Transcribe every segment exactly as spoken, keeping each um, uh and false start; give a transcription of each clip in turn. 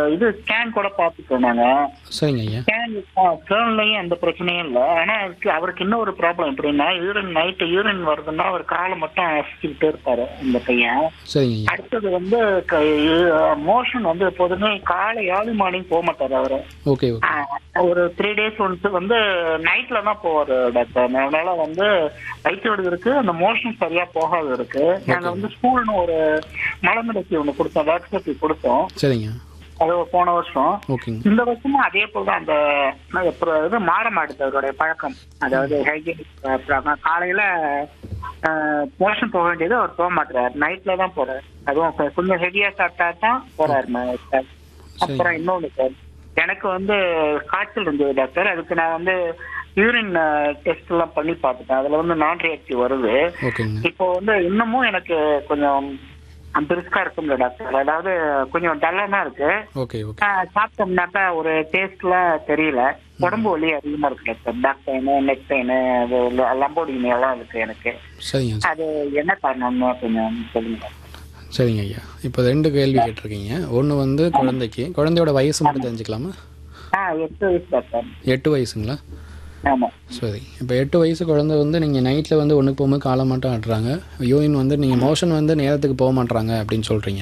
இது ஸ்கேன் கூட பார்த்துட்டோம் நாங்க. சரிங்க ஐயா. ஸ்கேன் ஸ்கேன்லயும் எந்த பிரச்சனையும் இல்லை. ஆனா அதுக்கு அவருக்கு இன்னொரு ப்ராப்ளம் எப்படின்னா, யூரின் நைட்டு யூரின் வருதுன்னா அவர் காலை மட்டும் அசிச்சுக்கிட்டே இருப்பாரு இந்த பையன். சரிங்க ஐயா. அடுத்தது வந்து மோஷன் வந்து எப்போதுமே காலை ஏர்லி மார்னிங் போக மாட்டாரு அவரு. Okay okay. ஒரு த்ரீ டேஸ் ஒன்ஸ் வந்து நைட்ல தான் போவாரு டாக்டர். அதனால வந்து வயிற்று வலி இருக்கு, அந்த மோஷன் சரியா போகாது இருக்கு. நாங்க வந்து ஸ்கூல்னு ஒரு மலமிடச்சி ஒண்ணு கொடுத்தோம், வேக்சினேஷன் கொடுத்தோம். சரிங்க. அது போன வருஷம். ஓகேங்க. இந்த வருஷமும் அதே போலதான் அந்த இது மாற மாட்டுது அவருடைய பழக்கம். அதாவது ஹைஜீனிக் காலையில மோஷன் போக வேண்டியது அவர் போக மாட்டாரு, நைட்ல தான் போறாரு. அதுவும் கொஞ்சம் ஹெவியா சாப்பிட்டா தான் போறாரு. அப்புறம் இன்னொன்னு சார், எனக்கு வந்து காய்ச்சல் இருந்தது டாக்டர். அதுக்கு நான் வந்து யூரின் டெஸ்ட் எல்லாம் பண்ணி பார்த்துட்டேன். அதுல வந்து நான் ரியாக்டிவ் வருது. இப்போ வந்து இன்னமும் எனக்கு கொஞ்சம் பிரிஸ்கா இருக்குங்க டாக்டர். அதாவது கொஞ்சம் டல்லா தான் இருக்கு. சாப்பிட்டோம்னாக்கா ஒரு டேஸ்ட்ல தெரியல. உடம்பு வலி அதிகமா இருக்கு doctor. Back pain, neck pain, லம்போடினி எல்லாம் இருக்கு எனக்கு. அது என்ன காரணம்னு கொஞ்சம் சொல்லுங்க டாக்டர். சரிங்க ஐயா. இப்போ ரெண்டு கேள்வி கேட்டிருக்கீங்க. ஒன்று வந்து குழந்தைக்கு, குழந்தையோட வயசு மட்டும் தெரிஞ்சுக்கலாமா? எட்டு வயசு டாக்டர். எட்டு வயசுங்களா? ஆமாம். சரி. இப்போ எட்டு வயசு குழந்தை வந்து நீங்கள் நைட்டில் வந்து ஒன்றுக்கு போகும்போது காலை மட்டும் ஆட்டுறாங்க, யூரின் வந்து நீங்கள் மோஷன் வந்து நேரத்துக்கு போக மாட்டுறாங்க அப்படின்னு சொல்கிறீங்க.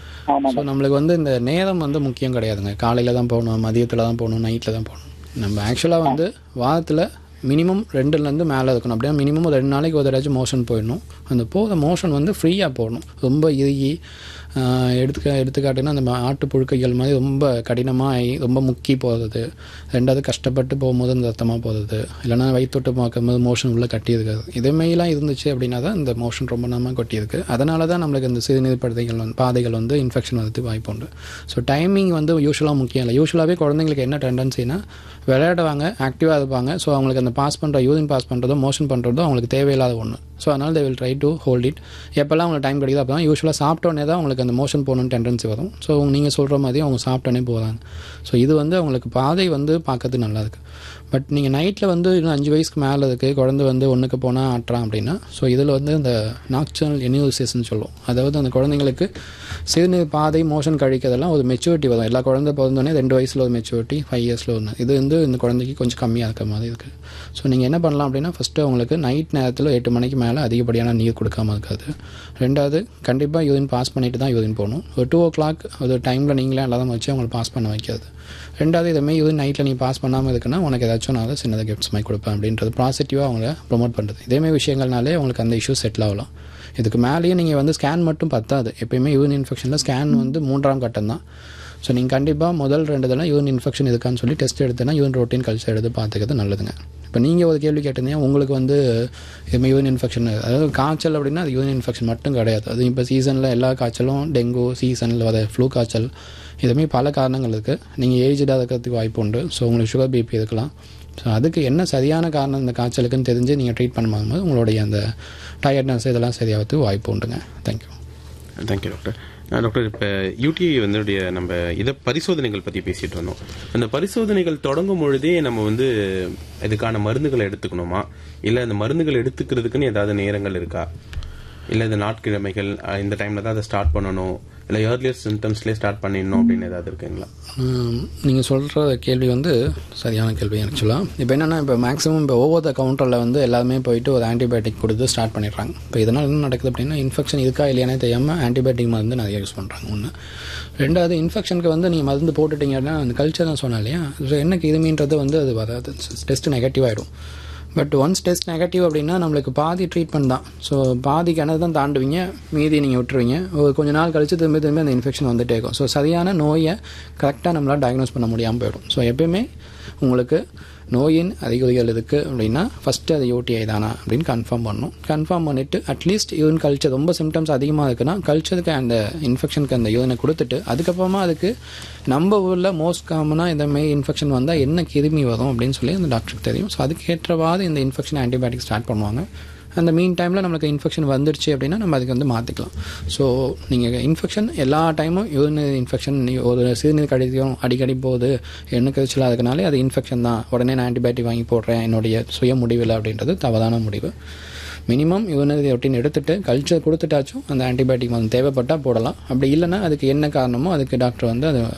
ஸோ நம்மளுக்கு வந்து இந்த நேரம் வந்து முக்கியம் கிடையாதுங்க. காலையில் தான் போகணும், மதியத்தில் தான் போகணும், நைட்டில் தான் போகணும். நம்ம ஆக்சுவலாக வந்து வாரத்தில் மினிமம் ரெண்டுலேருந்து மேலே இருக்கணும். அப்படியே மினிமம் ஒரு ரெண்டு நாளைக்கு ஒரு தடவை மோஷன் போயிடணும். அந்த போகிற மோஷன் வந்து ஃப்ரீயாக போகணும். ரொம்ப இறுகி எடுத்துக்க எடுத்துக்காட்டுன்னா அந்த ஆட்டு புழுக்கைகள் மாதிரி ரொம்ப கடினமாக ரொம்ப முக்கி போகிறது, ரெண்டாவது கஷ்டப்பட்டு போகும்போது அந்த ரத்தமாக போகிறது, இல்லைனா வயிற்றொட்டு பார்க்கும்போது மோஷன் உள்ளே கட்டி இருக்காது. இதேமாரிலாம் இருந்துச்சு அப்படின்னா தான் இந்த மோஷன் ரொம்ப நேரமாக கொட்டியிருக்கு. அதனால தான் நம்மளுக்கு இந்த சிறுநீர் படுதைகள் வந்து பாதைகள் வந்து இன்ஃபெக்ஷன் வரது வாய்ப்பு உண்டு. ஸோ டைமிங் வந்து யூஸ்வலாக முக்கியம் இல்லை. யூஸ்வலாகவே குழந்தைங்களுக்கு என்ன டெண்டன்சினா விளையாடுவாங்க, ஆக்டிவாக இருப்பாங்க. ஸோ அவங்களுக்கு அந்த பாஸ் பண்ணுற யூரின் பாஸ் பண்ணுறதோ மோஷன் பண்ணுறதோ அவங்களுக்கு தேவையில்லாத ஒன்று. ஸோ அதனால் they will try to hold it. எப்போல்லாம் அவங்களுக்கு டைம் கிடைக்குது அப்போ தான் யூஸ்வலாக சாப்பிட்டோன்னே தான் அவங்களுக்கு அந்த மோஷன் போகணுன்னு டெண்டன்சி வரும். ஸோ நீங்கள் சொல்கிற மாதிரி அவங்க சாப்பிட்டோன்னே போகிறாங்க. ஸோ இது வந்து அவங்களுக்கு பாதை வந்து பார்க்கறது நல்லா இருக்குது. பட் நீங்கள் நைட்டில் வந்து இன்னும் அஞ்சு வயசுக்கு மேலே இருக்குது, குழந்தை வந்து ஒன்றுக்கு போனால் ஆட்டுறான் அப்படின்னா, ஸோ இதில் வந்து இந்த நாக்சர்னல் எனியூசிஸ்ன்னு சொல்லுவோம். அதாவது அந்த குழந்தைங்களுக்கு சிறுநீர் பாதை மோஷன் கழிக்கிறதெல்லாம் ஒரு மெச்சூரிட்டி வரும். எல்லா குழந்தை பிறந்தோடனே ரெண்டு வயசில் ஒரு மெச்சூரிட்டி, ஃபைவ் இயர்ஸில் ஒன்று. இது வந்து இந்த குழந்தைக்கு கொஞ்சம் கம்மியாக இருக்கிற மாதிரி இருக்குது. ஸோ நீங்கள் என்ன பண்ணலாம் அப்படின்னா, ஃபஸ்ட்டு அவங்களுக்கு நைட் நேரத்தில் எட்டு மணிக்கு மேலே அதிகப்படியான நீர் கொடுக்காமல் இருக்காது. ரெண்டாவது, கண்டிப்பாக யூரின் பாஸ் பண்ணிட்டு தான் யூரின் போகணும். ஒரு டூ ஓ கிளாக் ஒரு டைமில் நீங்களே எல்லாரும் வச்சு அவங்களை பாஸ் பண்ண வைக்காது. ரெண்டாவது, இதுமாதிரி யூரின் நைட்டில் நீ பாஸ் பண்ணாமல் இருக்குன்னா உனக்கு ஏதாச்சும் நான் தான் சின்னதாக கிஃப்ட்ஸ் மாதிரி கொடுப்பேன் அப்படின்றது பாசிட்டிவாக அவங்கள ப்ரொமோட் பண்ணுறது. இதேமாதிரி விஷயங்கள்னாலே அவங்களுக்கு அந்த இஷ்யூ செட்டில் ஆகலாம். இதுக்கு மேலேயே நீங்கள் வந்து ஸ்கேன் மட்டும் பத்தாது. எப்போயுமே யூரின் இன்ஃபெக்ஷனில் ஸ்கேன் வந்து மூன்றாம் கட்டம் தான். ஸோ நீங்கள் கண்டிப்பாக முதல் ரெண்டு தடவை யூரின் இன்ஃபெக்ஷன் இருக்கான்னு சொல்லி டெஸ்ட் எடுத்தேன்னா யூரின் ரொட்டீன் கல்ச்சர் எடுத்து பார்த்துக்கிறது நல்லதுங்க. இப்போ நீங்கள் ஒரு கேள்வி கேட்டிருந்தீங்க, உங்களுக்கு வந்து இதுமாதிரி யூரின் இன்ஃபெக்ஷன், அதாவது காய்ச்சல் அப்படின்னா அது யூரின் இன்ஃபெக்ஷன் மட்டும் கிடையாது. அது இப்போ சீசனில் எல்லா காய்ச்சலும், டெங்கு சீசனில் வர ஃப்ளூ காய்ச்சல், இதுமாதிரி பல காரணங்கள் இருக்குது. நீங்கள் ஏஜ்டாக இருக்கிறதுக்கு வாய்ப்பு உண்டு. ஸோ உங்களுக்கு சுகர் பிபி இருக்கலாம். ஸோ அதுக்கு என்ன சரியான காரணம் இந்த காய்ச்சலுக்குன்னு தெரிஞ்சு நீங்கள் ட்ரீட் பண்ணும்போது உங்களுடைய அந்த டயர்ட்னஸ் இதெல்லாம் சரியாகிறதுக்கு வாய்ப்பு உண்டுங்க. தேங்க்யூ. Thank you doctor. டாக்டர், இப்போ யூடிஐ வந்து நம்ம இதை பரிசோதனைகள் பற்றி பேசிகிட்டு இருந்தோம். அந்த பரிசோதனைகள் தொடங்கும் பொழுதே நம்ம வந்து இதுக்கான மருந்துகளை எடுத்துக்கணுமா, இல்லை அந்த மருந்துகள் எடுத்துக்கிறதுக்குன்னு ஏதாவது நேரங்கள் இருக்கா, இல்லை இந்த நாட்கிழமைகள் இந்த டைமில் தான் அதை ஸ்டார்ட் பண்ணணும், இல்லை ஏர்லியர் சிம்டம்ஸ்லேயே ஸ்டார்ட் பண்ணிடணும் அப்படின்னு ஏதாவது இருக்குங்களா? நீங்கள் சொல்கிற கேள்வி வந்து சரியான கேள்வி ஆக்சுவலாக. இப்போ என்னென்னா, இப்போ மேக்ஸிமம் இப்போ ஒவ்வொரு கவுண்டரில் வந்து எல்லாருமே போயிட்டு ஒரு ஆன்டிபயோட்டிக் கொடுத்து ஸ்டார்ட் பண்ணிடுறாங்க. இப்போ இதனால் என்ன நடக்குது அப்படின்னா, இன்ஃபெக்ஷன் இருக்கா இல்லையானே தெரியாமல் ஆன்டிபயோட்டிக் மருந்து நிறைய யூஸ் பண்ணுறாங்க. ஒன்று. ரெண்டாவது, இன்ஃபெக்ஷனுக்கு வந்து நீங்கள் மருந்து போட்டுட்டீங்கன்னா அந்த கல்ச்சர் தான் சொன்னேன் இல்லையா, ஸோ என்ன கிருமின்றது வந்து அது வராது, டெஸ்ட் நெகட்டிவ் ஆகிடும். பட் ஒன்ஸ் டெஸ்ட் நெகட்டிவ் அப்படின்னா நம்மளுக்கு பாதி ட்ரீட்மெண்ட் தான். ஸோ பாதி கிணறு தான் தாண்டுவீங்க, மீதி நீங்கள் விட்டுருவீங்க. ஒரு கொஞ்சம் நாள் கழிச்சு திரும்பி திரும்பி அந்த இன்ஃபெக்ஷன் வந்துட்டே இருக்கும். ஸோ சரியான நோயை கரெக்டாக நம்மளால் டயக்னோஸ் பண்ண முடியாமல் போயிடும். ஸோ எப்பயுமே உங்களுக்கு நோயின் அறிகுறிகள் இருக்குது அப்படின்னா ஃபஸ்ட்டு அது யூடிஐ தானா அப்படின்னு கன்ஃபார்ம் பண்ணணும். கன்ஃபார்ம் பண்ணிவிட்டு அட்லீஸ்ட் யூரின் கல்ச்சர் ரொம்ப சிம்டம்ஸ் அதிகமாக இருக்குன்னா கல்ச்சருக்கு அந்த இன்ஃபெக்ஷனுக்கு அந்த யூரினை கொடுத்துட்டு அதுக்கப்புறமா அதுக்கு நம்ம ஊரில் மோஸ்ட் காமனாக இந்தமாதிரி இன்ஃபெக்ஷன் வந்தால் என்ன கிருமி வரும் அப்படின்னு சொல்லி அந்த டாக்டருக்கு தெரியும். ஸோ அதுக்கேற்றவாறு இந்த இன்ஃபெக்ஷன் ஆன்டிபயோட்டிக் ஸ்டார்ட் பண்ணுவாங்க. அந்த மீன் டைமில் நம்மளுக்கு இன்ஃபெக்ஷன் வந்துடுச்சு அப்படின்னா நம்ம அதுக்கு வந்து மாற்றிக்கலாம். ஸோ நீங்கள் இன்ஃபெக்ஷன் எல்லா டைமும் யூரின் இன்ஃபெக்ஷன் ஒரு சிறுநீர் கழிக்கும் அடிக்கடி போகுது என்ன கழிச்சலாக இருக்கனாலே அது இன்ஃபெக்ஷன் தான், உடனே நான் ஆன்டிபயோட்டிக் வாங்கி போடுறேன் என்னுடைய சுய முடிவில் அப்படின்றது தவறான முடிவு. மினிமம் யூரினரி ரொட்டீன் எடுத்துகிட்டு கல்ச்சர் கொடுத்துட்டாச்சும் அந்த ஆன்டிபயோட்டிக் வந்து தேவைப்பட்டால் போடலாம். அப்படி இல்லைன்னா அதுக்கு என்ன காரணமோ அதுக்கு டாக்டர் வந்து அது